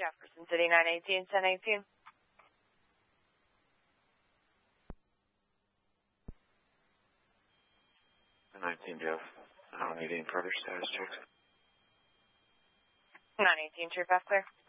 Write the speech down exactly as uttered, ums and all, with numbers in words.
Jefferson City, nine eighteen, ten eighteen. nineteen, Jeff. I don't need any further status checks. nine eighteen, True Path Clear.